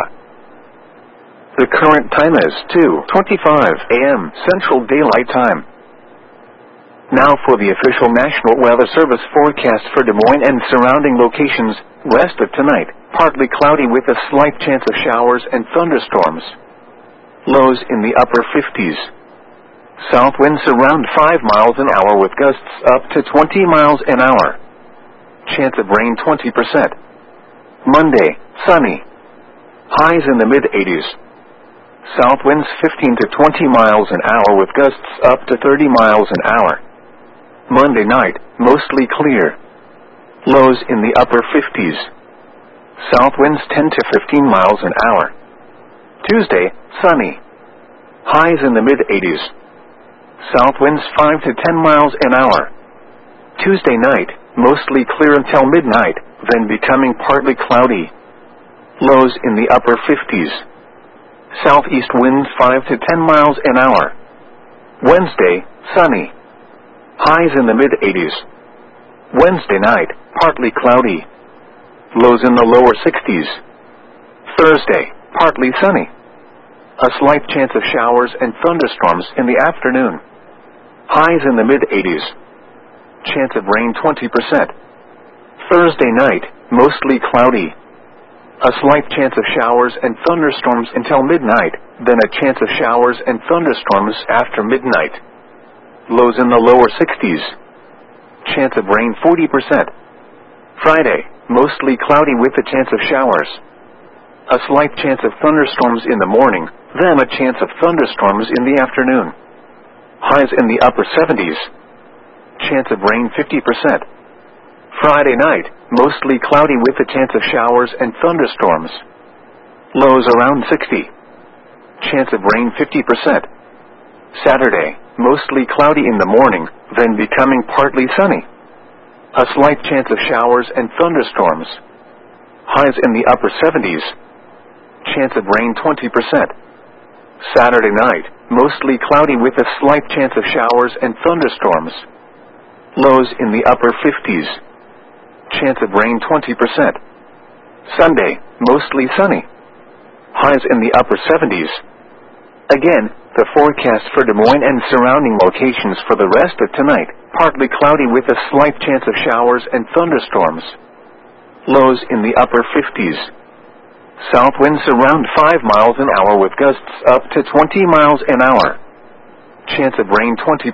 A: The current time is 2:25 a.m. Central Daylight Time. Now for the official National Weather Service forecast for Des Moines and surrounding locations. West of tonight, partly cloudy with a slight chance of showers and thunderstorms. Lows in the upper 50s. South winds around 5 miles an hour with gusts up to 20 miles an hour. Chance of rain 20%. Monday, sunny. Highs in the mid-80s. South winds 15 to 20 miles an hour with gusts up to 30 miles an hour. Monday night, mostly clear. Lows in the upper 50s. South winds 10 to 15 miles an hour. Tuesday, sunny. Highs in the mid-80s. South winds 5 to 10 miles an hour. Tuesday night, mostly clear until midnight, then becoming partly cloudy. Lows in the upper 50s. Southeast winds 5 to 10 miles an hour. Wednesday, sunny. Highs in the mid-80s. Wednesday night, partly cloudy. Lows in the lower 60s. Thursday, partly sunny. A slight chance of showers and thunderstorms in the afternoon. Highs in the mid-80s. Chance of rain 20%. Thursday night, mostly cloudy. A slight chance of showers and thunderstorms until midnight, then a chance of showers and thunderstorms after midnight. Lows in the lower 60s. Chance of rain 40%. Friday, mostly cloudy with a chance of showers. A slight chance of thunderstorms in the morning, then a chance of thunderstorms in the afternoon. Highs in the upper 70s. Chance of rain 50%. Friday night, mostly cloudy with a chance of showers and thunderstorms. Lows around 60. Chance of rain 50%. Saturday, mostly cloudy in the morning, then becoming partly sunny. A slight chance of showers and thunderstorms. Highs in the upper 70s. Chance of rain 20%. Saturday night, mostly cloudy with a slight chance of showers and thunderstorms. Lows in the upper 50s. Chance of rain 20%. Sunday, mostly sunny. Highs in the upper 70s. Again, the forecast for Des Moines and surrounding locations for the rest of tonight, partly cloudy with a slight chance of showers and thunderstorms. Lows in the upper 50s. South winds around 5 miles an hour with gusts up to 20 miles an hour. Chance of rain 20%.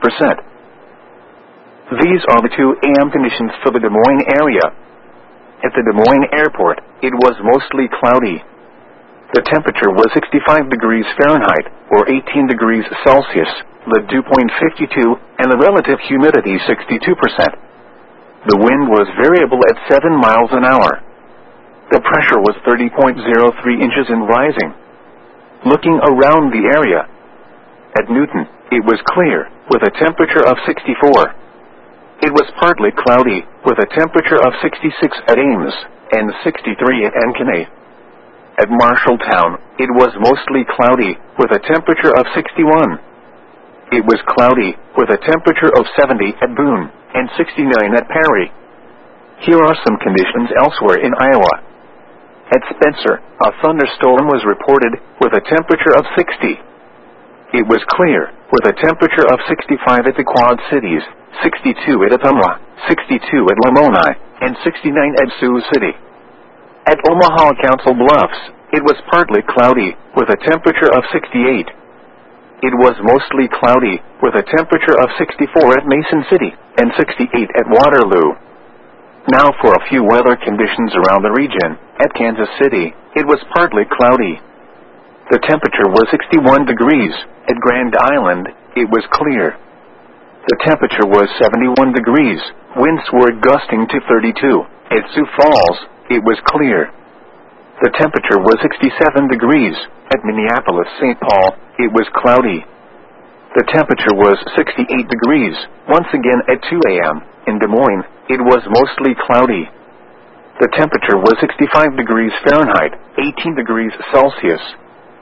A: These are the 2 a.m. conditions for the Des Moines area. At the Des Moines airport, it was mostly cloudy. The temperature was 65 degrees Fahrenheit, or 18 degrees Celsius, the dew point 52, and the relative humidity 62%. The wind was variable at 7 miles an hour. The pressure was 30.03 inches and rising. Looking around the area, at Newton, it was clear, with a temperature of 64. It was partly cloudy, with a temperature of 66 at Ames, and 63 at Ankeny. At Marshalltown, it was mostly cloudy, with a temperature of 61. It was cloudy, with a temperature of 70 at Boone, and 69 at Perry. Here are some conditions elsewhere in Iowa. At Spencer, a thunderstorm was reported, with a temperature of 60. It was clear, with a temperature of 65 at the Quad Cities, 62 at Ottumwa, 62 at Lamoni, and 69 at Sioux City. At Omaha Council Bluffs, it was partly cloudy, with a temperature of 68. It was mostly cloudy, with a temperature of 64 at Mason City, and 68 at Waterloo. Now for a few weather conditions around the region. At Kansas City, it was partly cloudy. The temperature was 61 degrees. At Grand Island, it was clear. The temperature was 71 degrees. Winds were gusting to 32. At Sioux Falls, it was clear. The temperature was 67 degrees. At Minneapolis-St. Paul, it was cloudy. The temperature was 68 degrees. Once again at 2 a.m. in Des Moines, it was mostly cloudy. The temperature was 65 degrees Fahrenheit, 18 degrees Celsius.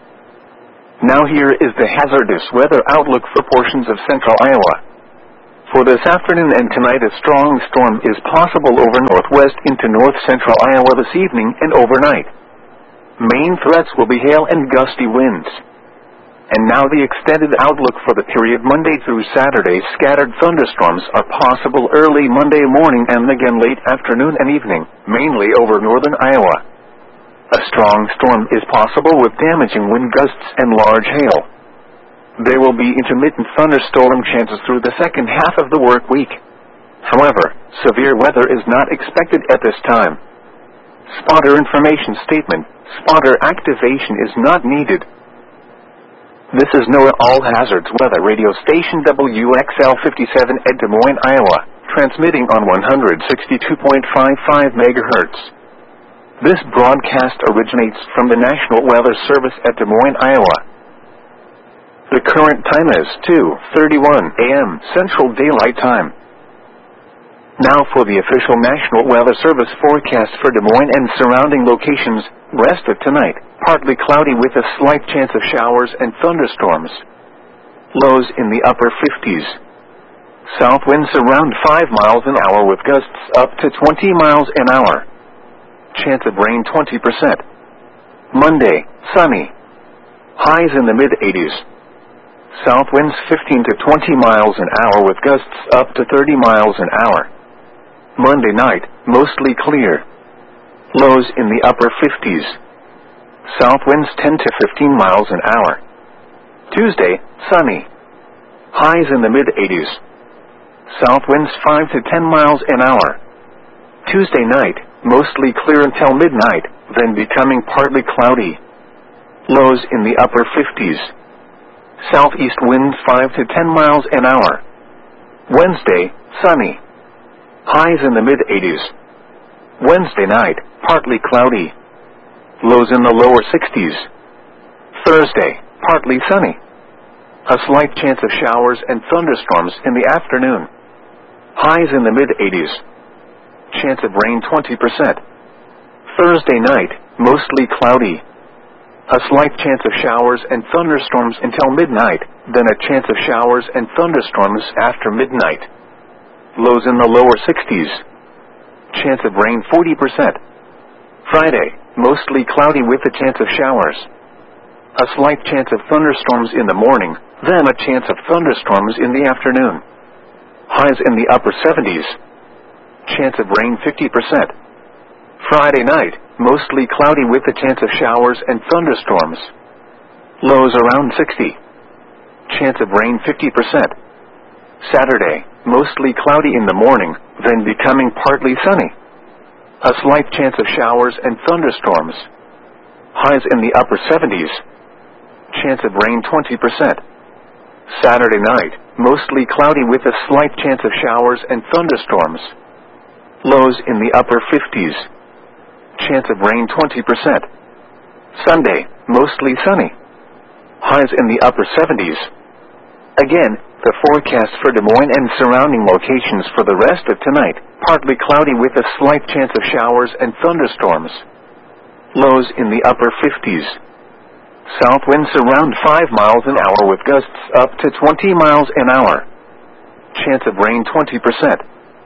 A: Now here is the hazardous weather outlook for portions of central Iowa. For this afternoon and tonight, a strong storm is possible over northwest into north-central Iowa this evening and overnight. Main threats will be hail and gusty winds. And now the extended outlook for the period Monday through Saturday. Scattered thunderstorms are possible early Monday morning and again late afternoon and evening, mainly over northern Iowa. A strong storm is possible with damaging wind gusts and large hail. There will be intermittent thunderstorm chances through the second half of the work week. However, severe weather is not expected at this time. Spotter information statement: spotter activation is not needed. This is NOAA All Hazards Weather Radio Station WXL 57 at Des Moines, Iowa, transmitting on 162.55 MHz. This broadcast originates from the National Weather Service at Des Moines, Iowa. The current time is 2:31 a.m. Central Daylight Time. Now for the official National Weather Service forecast for Des Moines and surrounding locations. Rest of tonight, partly cloudy with a slight chance of showers and thunderstorms. Lows in the upper 50s. South winds around 5 miles an hour with gusts up to 20 miles an hour. Chance of rain 20%. Monday, sunny. Highs in the mid-80s. South winds 15 to 20 miles an hour with gusts up to 30 miles an hour. Monday night, mostly clear. Lows in the upper 50s. South winds 10 to 15 miles an hour. Tuesday, sunny. Highs in the mid-80s. South winds 5 to 10 miles an hour. Tuesday night, mostly clear until midnight, then becoming partly cloudy. Lows in the upper 50s. Southeast winds 5 to 10 miles an hour. Wednesday, sunny. Highs in the mid-80s. Wednesday night, partly cloudy. Lows in the lower 60s. Thursday, partly sunny. A slight chance of showers and thunderstorms in the afternoon. Highs in the mid-80s. Chance of rain 20%. Thursday night, mostly cloudy. A slight chance of showers and thunderstorms until midnight, then a chance of showers and thunderstorms after midnight. Lows in the lower 60s. Chance of rain 40%. Friday, mostly cloudy with a chance of showers. A slight chance of thunderstorms in the morning, then a chance of thunderstorms in the afternoon. Highs in the upper 70s. Chance of rain 50%. Friday night, mostly cloudy with a chance of showers and thunderstorms. Lows around 60. Chance of rain 50%. Saturday, mostly cloudy in the morning, then becoming partly sunny. A slight chance of showers and thunderstorms. Highs in the upper 70s. Chance of rain 20%. Saturday night, mostly cloudy with a slight chance of showers and thunderstorms. Lows in the upper 50s. Chance of rain 20%. Sunday, mostly sunny. Highs in the upper 70s. Again, the forecast for Des Moines and surrounding locations for the rest of tonight, partly cloudy with a slight chance of showers and thunderstorms. Lows in the upper 50s. South winds around 5 miles an hour with gusts up to 20 miles an hour. Chance of rain 20%.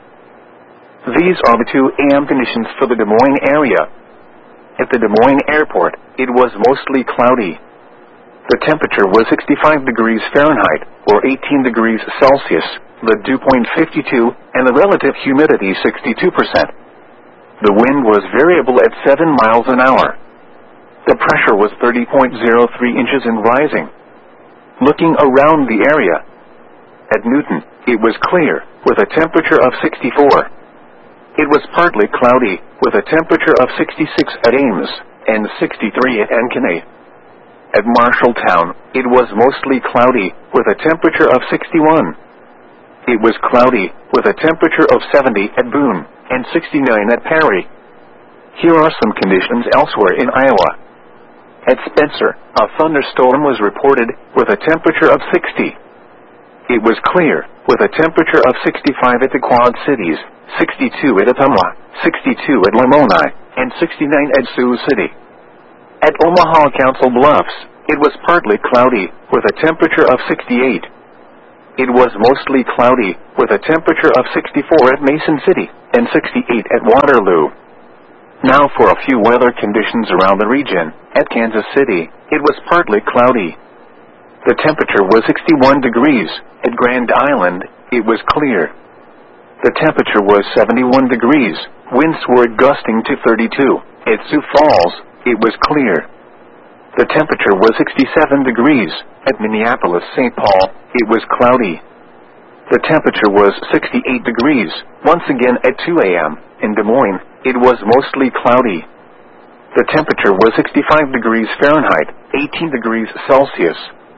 A: These are the 2 a.m. conditions for the Des Moines area. At the Des Moines Airport, it was mostly cloudy. The temperature was 65 degrees Fahrenheit, or 18 degrees Celsius, the dew point 52, and the relative humidity 62%. The wind was variable at 7 miles an hour. The pressure was 30.03 inches and rising. Looking around the area, at Newton, it was clear, with a temperature of 64. It was partly cloudy, with a temperature of 66 at Ames, and 63 at Ankeny. At Marshalltown, it was mostly cloudy, with a temperature of 61. It was cloudy, with a temperature of 70 at Boone, and 69 at Perry. Here are some conditions elsewhere in Iowa. At Spencer, a thunderstorm was reported, with a temperature of 60. It was clear, with a temperature of 65 at the Quad Cities, 62 at Ottumwa, 62 at Lamoni, and 69 at Sioux City. At Omaha Council Bluffs, it was partly cloudy, with a temperature of 68. It was mostly cloudy, with a temperature of 64 at Mason City, and 68 at Waterloo. Now for a few weather conditions around the region. At Kansas City, it was partly cloudy. The temperature was 61 degrees. At Grand Island, it was clear. The temperature was 71 degrees. Winds were gusting to 32. At Sioux Falls, it was clear. The temperature was 67 degrees. At Minneapolis-St. Paul, it was cloudy. The temperature was 68 degrees. Once again at 2 a.m. in Des Moines, it was mostly cloudy. The temperature was 65 degrees Fahrenheit, 18 degrees Celsius.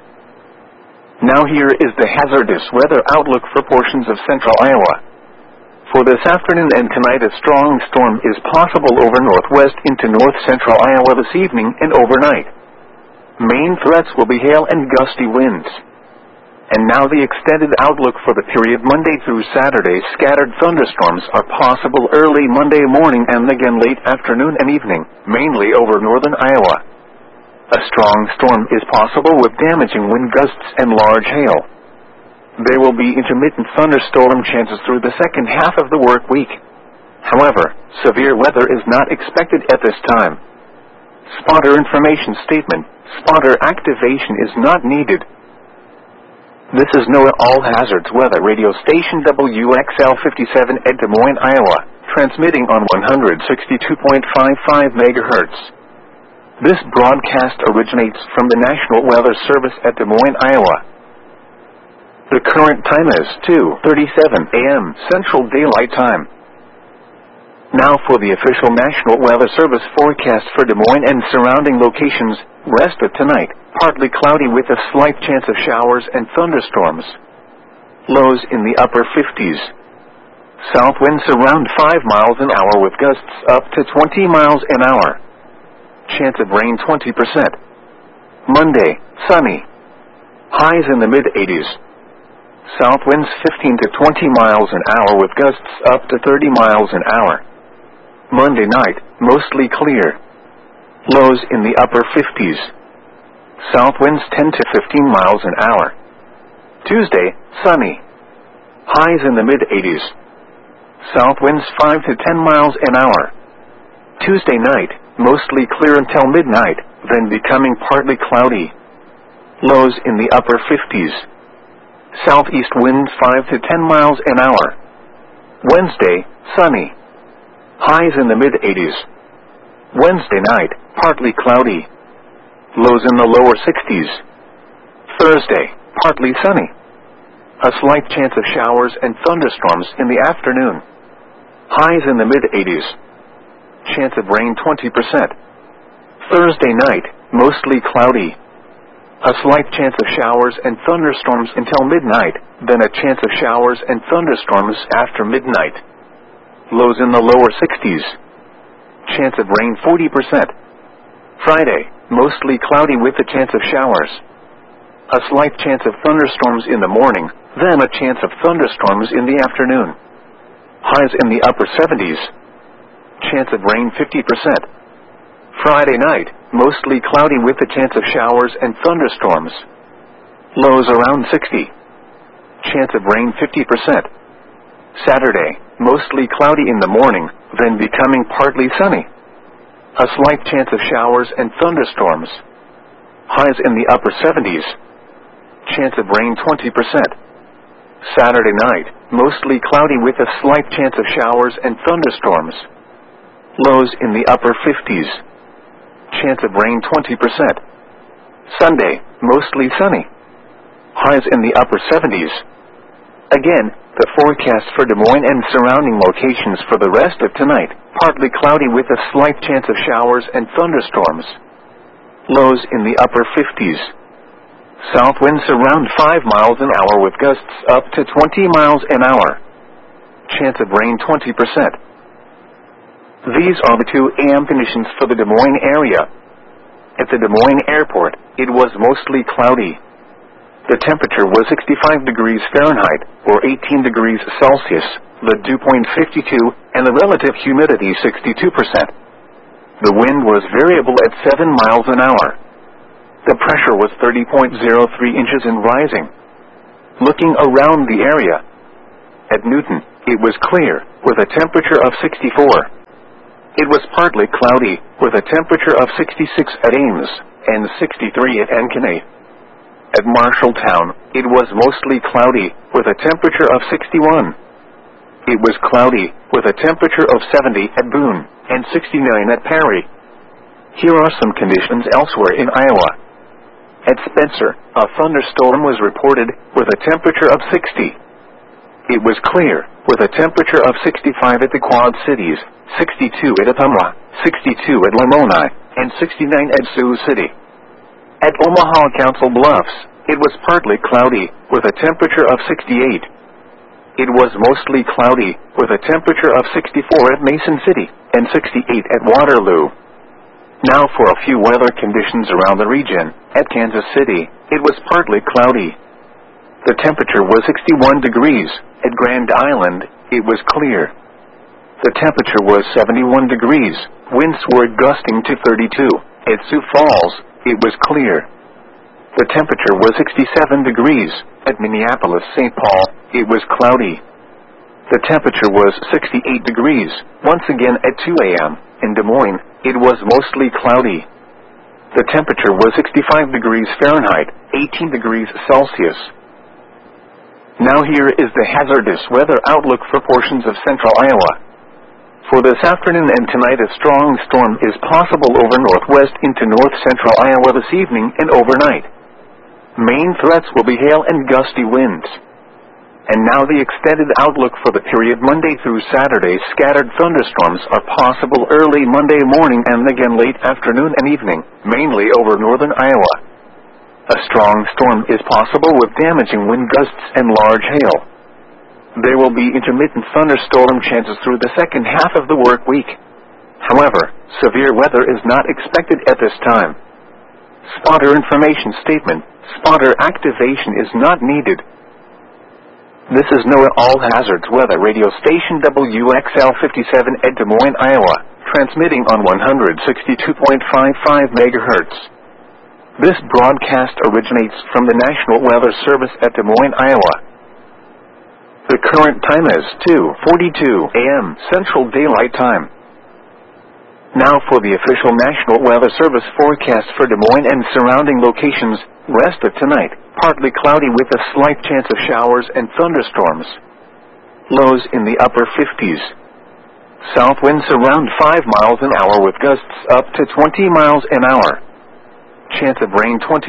A: Now here is the hazardous weather outlook for portions of central Iowa. For this afternoon and tonight, a strong storm is possible over northwest into north-central Iowa this evening and overnight. Main threats will be hail and gusty winds. And now the extended outlook for the period Monday through Saturday. Scattered thunderstorms are possible early Monday morning and again late afternoon and evening, mainly over northern Iowa. A strong storm is possible with damaging wind gusts and large hail. There will be intermittent thunderstorm chances through the second half of the work week. However, severe weather is not expected at this time. Spotter information statement. Spotter activation is not needed. This is NOAA All Hazards Weather Radio Station WXL 57 at Des Moines, Iowa, transmitting on 162.55 megahertz. This broadcast originates from the National Weather Service at Des Moines, Iowa. The current time is 2:37 a.m. Central Daylight Time. Now for the official National Weather Service forecast for Des Moines and surrounding locations. Rest of tonight, partly cloudy with a slight chance of showers and thunderstorms. Lows in the upper 50s. South winds around 5 miles an hour with gusts up to 20 miles an hour. Chance of rain 20%. Monday, sunny. Highs in the mid-80s. South winds 15 to 20 miles an hour with gusts up to 30 miles an hour. Monday night, mostly clear. Lows in the upper 50s. South winds 10 to 15 miles an hour. Tuesday, sunny. Highs in the mid-80s. South winds 5 to 10 miles an hour. Tuesday night, mostly clear until midnight, then becoming partly cloudy. Lows in the upper 50s. Southeast winds 5 to 10 miles an hour. Wednesday, sunny. Highs in the mid-80s. Wednesday night, partly cloudy. Lows in the lower 60s. Thursday, partly sunny. A slight chance of showers and thunderstorms in the afternoon. Highs in the mid-80s. Chance of rain 20%. Thursday night, mostly cloudy. A slight chance of showers and thunderstorms until midnight, then a chance of showers and thunderstorms after midnight. Lows in the lower 60s. Chance of rain 40%. Friday, mostly cloudy with a chance of showers. A slight chance of thunderstorms in the morning, then a chance of thunderstorms in the afternoon. Highs in the upper 70s. Chance of rain 50%. Friday night, mostly cloudy with a chance of showers and thunderstorms. Lows around 60. Chance of rain 50%. Saturday, mostly cloudy in the morning, then becoming partly sunny. A slight chance of showers and thunderstorms. Highs in the upper 70s. Chance of rain 20%. Saturday night, mostly cloudy with a slight chance of showers and thunderstorms. Lows in the upper 50s. Chance of rain 20%. Sunday, mostly sunny. Highs in the upper 70s. Again, the forecast for Des Moines and surrounding locations for the rest of tonight, partly cloudy with a slight chance of showers and thunderstorms. Lows in the upper 50s. South winds around 5 miles an hour with gusts up to 20 miles an hour. Chance of rain 20%. These are the 2 a.m. conditions for the Des Moines area. At the Des Moines airport, it was mostly cloudy. The temperature was 65 degrees Fahrenheit, or 18 degrees Celsius, the dew point 52, and the relative humidity 62%. The wind was variable at 7 miles an hour. The pressure was 30.03 inches and rising. Looking around the area, at Newton, it was clear, with a temperature of 64. It was partly cloudy, with a temperature of 66 at Ames, and 63 at Ankeny. At Marshalltown, it was mostly cloudy, with a temperature of 61. It was cloudy, with a temperature of 70 at Boone, and 69 at Perry. Here are some conditions elsewhere in Iowa. At Spencer, a thunderstorm was reported, with a temperature of 60. It was clear, with a temperature of 65 at the Quad Cities, 62 at Ottumwa, 62 at Lamoni, and 69 at Sioux City. At Omaha Council Bluffs, it was partly cloudy, with a temperature of 68. It was mostly cloudy, with a temperature of 64 at Mason City, and 68 at Waterloo. Now for a few weather conditions around the region. At Kansas City, it was partly cloudy. The temperature was 61 degrees. At Grand Island, it was clear. The temperature was 71 degrees. Winds were gusting to 32. At Sioux Falls, it was clear. The temperature was 67 degrees. At Minneapolis-St. Paul, it was cloudy. The temperature was 68 degrees. Once again at 2 a.m. in Des Moines, it was mostly cloudy. The temperature was 65 degrees Fahrenheit, 18 degrees Celsius. Now here is the hazardous weather outlook for portions of central Iowa. For this afternoon and tonight, a strong storm is possible over northwest into north-central Iowa this evening and overnight. Main threats will be hail and gusty winds. And now the extended outlook for the period Monday through Saturday. Scattered thunderstorms are possible early Monday morning and again late afternoon and evening, mainly over northern Iowa. A strong storm is possible with damaging wind gusts and large hail. There will be intermittent thunderstorm chances through the second half of the work week. However, severe weather is not expected at this time. Spotter information statement: spotter activation is not needed. This is NOAA All Hazards Weather Radio Station WXL 57 at Des Moines, Iowa, transmitting on 162.55 MHz. This broadcast originates from the National Weather Service at Des Moines, Iowa. The current time is 2:42 a.m. Central Daylight Time. Now for the official National Weather Service forecast for Des Moines and surrounding locations. Rest of tonight, partly cloudy with a slight chance of showers and thunderstorms. Lows in the upper 50s. South winds around 5 miles an hour with gusts up to 20 miles an hour. Chance of rain 20%.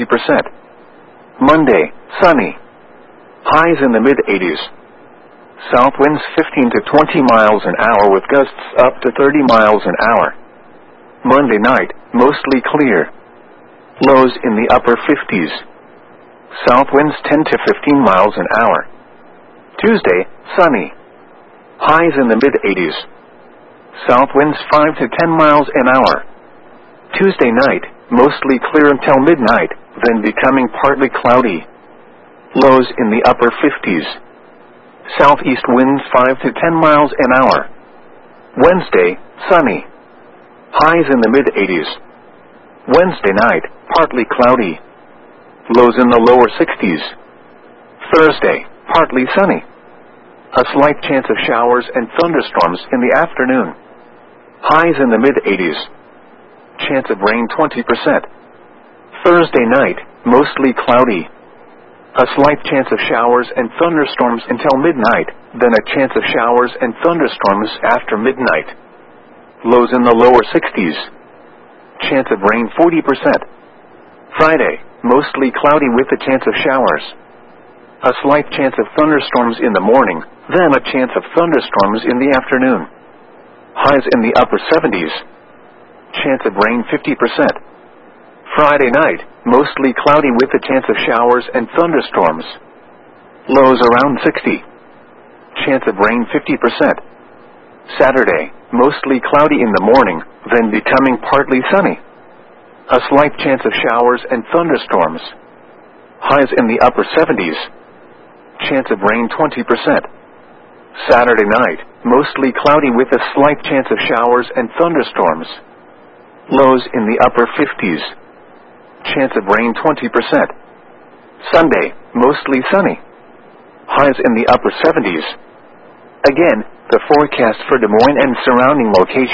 A: Monday, sunny. Highs in the mid-80s. South winds 15 to 20 miles an hour with gusts up to 30 miles an hour. Monday night, mostly clear. Lows in the upper 50s. South winds 10 to 15 miles an hour. Tuesday, sunny. Highs in the mid-80s. South winds 5 to 10 miles an hour. Tuesday night, mostly clear until midnight, then becoming partly cloudy. Lows in the upper 50s. Southeast winds 5 to 10 miles an hour. Wednesday, sunny. Highs in the mid-80s. Wednesday night, partly cloudy. Lows in the lower 60s. Thursday, partly sunny. A slight chance of showers and thunderstorms in the afternoon. Highs in the mid-80s. Chance of rain 20%. Thursday night, mostly cloudy. A slight chance of showers and thunderstorms until midnight, then a chance of showers and thunderstorms after midnight. Lows in the lower 60s. Chance of rain 40%. Friday, mostly cloudy with a chance of showers. A slight chance of thunderstorms in the morning, then a chance of thunderstorms in the afternoon. Highs in the upper 70s. Chance of rain 50%. Friday night, mostly cloudy with a chance of showers and thunderstorms. Lows around 60. Chance of rain 50%. Saturday, mostly cloudy in the morning, then becoming partly sunny. A slight chance of showers and thunderstorms. Highs in the upper 70s. Chance of rain 20%. Saturday night, mostly cloudy with a slight chance of showers and thunderstorms. Lows in the upper 50s. chance of rain 20%. Sunday, mostly sunny. Highs in the upper 70s. Again, the forecast for Des Moines and surrounding locations.